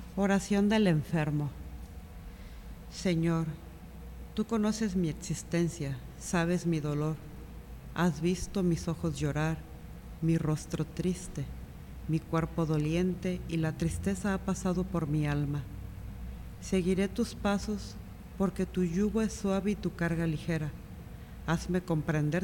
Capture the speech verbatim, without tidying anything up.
Oración del enfermo. Señor, tú conoces mi existencia, sabes mi dolor, has visto mis ojos llorar, mi rostro triste, mi cuerpo doliente y la tristeza ha pasado por mi alma. Seguiré tus pasos porque tu yugo es suave y tu carga ligera. Hazme comprender